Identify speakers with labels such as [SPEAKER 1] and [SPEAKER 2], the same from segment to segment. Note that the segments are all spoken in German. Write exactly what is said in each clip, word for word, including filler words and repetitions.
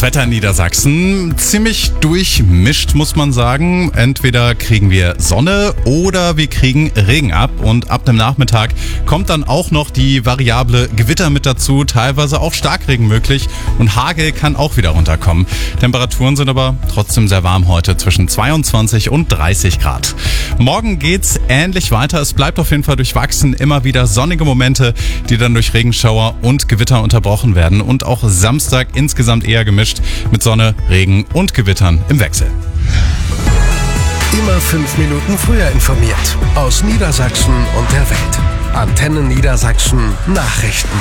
[SPEAKER 1] Das Wetter in Niedersachsen ziemlich durchmischt, muss man sagen. Entweder kriegen wir Sonne oder wir kriegen Regen ab. Und ab dem Nachmittag kommt dann auch noch die Variable Gewitter mit dazu. Teilweise auch Starkregen möglich und Hagel kann auch wieder runterkommen. Temperaturen sind aber trotzdem sehr warm heute, zwischen zweiundzwanzig und dreißig Grad. Morgen geht's ähnlich weiter. Es bleibt auf jeden Fall durchwachsen. Immer wieder sonnige Momente, die dann durch Regenschauer und Gewitter unterbrochen werden. Und auch Samstag insgesamt eher gemischt mit Sonne, Regen und Gewittern im Wechsel.
[SPEAKER 2] Immer fünf Minuten früher informiert. Aus Niedersachsen und der Welt. Antenne Niedersachsen Nachrichten.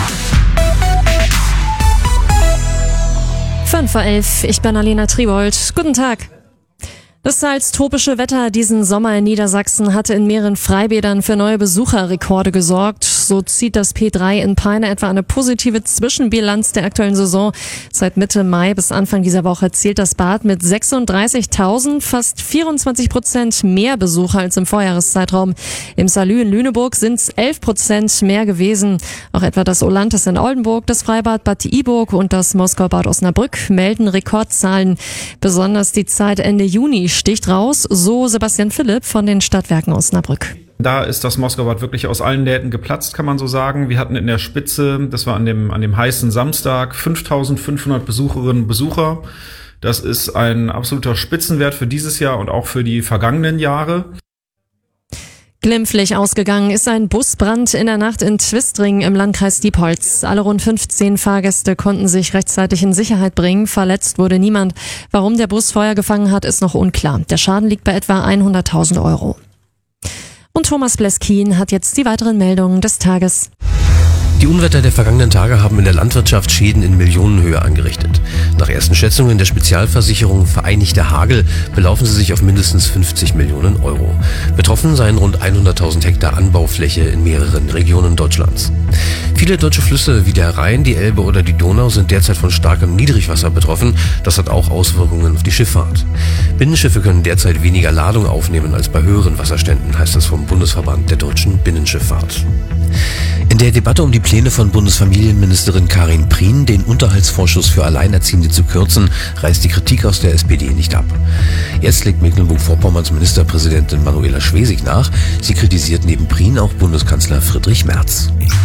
[SPEAKER 3] fünf vor elf, ich bin Alena Tribold. Guten Tag. Das teils tropische Wetter diesen Sommer in Niedersachsen hatte in mehreren Freibädern für neue Besucherrekorde gesorgt. So zieht das P drei in Peine etwa eine positive Zwischenbilanz der aktuellen Saison. Seit Mitte Mai bis Anfang dieser Woche zählt das Bad mit sechsunddreißigtausend, fast vierundzwanzig Prozent mehr Besucher als im Vorjahreszeitraum. Im Salü in Lüneburg sind es elf Prozent mehr gewesen. Auch etwa das Olantes in Oldenburg, das Freibad Bad Iburg und das Moskau-Bad Osnabrück melden Rekordzahlen. Besonders die Zeit Ende Juni sticht raus, so Sebastian Philipp von den Stadtwerken Osnabrück.
[SPEAKER 4] Da ist das Moskau-Bad wirklich aus allen Nähten geplatzt, kann man so sagen. Wir hatten in der Spitze, das war an dem, an dem heißen Samstag, fünftausendfünfhundert Besucherinnen und Besucher. Das ist ein absoluter Spitzenwert für dieses Jahr und auch für die vergangenen Jahre.
[SPEAKER 3] Glimpflich ausgegangen ist ein Busbrand in der Nacht in Twistring im Landkreis Diepholz. Alle rund fünfzehn Fahrgäste konnten sich rechtzeitig in Sicherheit bringen. Verletzt wurde niemand. Warum der Bus Feuer gefangen hat, ist noch unklar. Der Schaden liegt bei etwa hunderttausend Euro. Und Thomas Bleskin hat jetzt die weiteren Meldungen des Tages.
[SPEAKER 5] Die Unwetter der vergangenen Tage haben in der Landwirtschaft Schäden in Millionenhöhe angerichtet. Nach ersten Schätzungen der Spezialversicherung Vereinigter Hagel belaufen sie sich auf mindestens fünfzig Millionen Euro. Betroffen seien rund hunderttausend Hektar Anbaufläche in mehreren Regionen Deutschlands. Viele deutsche Flüsse wie der Rhein, die Elbe oder die Donau sind derzeit von starkem Niedrigwasser betroffen. Das hat auch Auswirkungen auf die Schifffahrt. Binnenschiffe können derzeit weniger Ladung aufnehmen als bei höheren Wasserständen, heißt es vom Bundesverband der deutschen Binnenschifffahrt. In der Debatte um die Pläne von Bundesfamilienministerin Karin Prien, den Unterhaltsvorschuss für Alleinerziehende zu kürzen, reißt die Kritik aus der S P D nicht ab. Jetzt legt Mecklenburg-Vorpommerns Ministerpräsidentin Manuela Schwesig nach. Sie kritisiert neben Prien auch Bundeskanzler Friedrich Merz.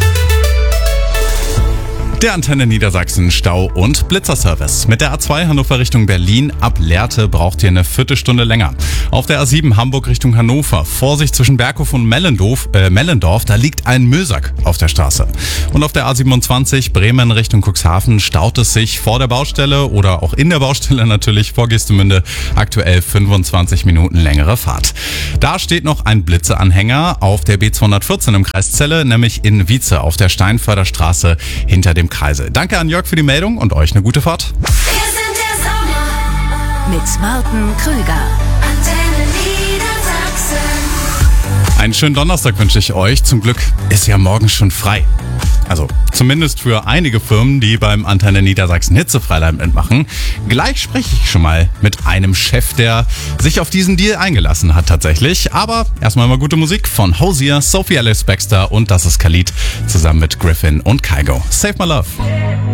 [SPEAKER 1] Der Antenne Niedersachsen Stau- und Blitzerservice. Mit der A zwei Hannover Richtung Berlin ab Lehrte braucht ihr eine Viertelstunde länger. Auf der A sieben Hamburg Richtung Hannover. Vorsicht zwischen Berghof und Mellendorf, äh, Mellendorf, da liegt ein Müllsack auf der Straße. Und auf der A siebenundzwanzig Bremen Richtung Cuxhaven staut es sich vor der Baustelle oder auch in der Baustelle natürlich vor Geestemünde. Aktuell fünfundzwanzig Minuten längere Fahrt. Da steht noch ein Blitzeanhänger auf der B zweihundertvierzehn im Kreis Celle, nämlich in Wietze auf der Steinförderstraße hinter dem Kreise. Danke an Jörg für die Meldung und euch eine gute Fahrt.
[SPEAKER 6] Wir sind der Sommer mit Martin Krüger. Antenne Niedersachsen.
[SPEAKER 1] Einen schönen Donnerstag wünsche ich euch. Zum Glück ist ja morgen schon frei. Also zumindest für einige Firmen, die beim Antenne Niedersachsen Hitzefreiland mitmachen. Gleich spreche ich schon mal mit einem Chef, der sich auf diesen Deal eingelassen hat tatsächlich. Aber erstmal mal gute Musik von Hosier, Sophie Ellis Bextor und das ist Khalid zusammen mit Griffin und Kygo. Save My Love.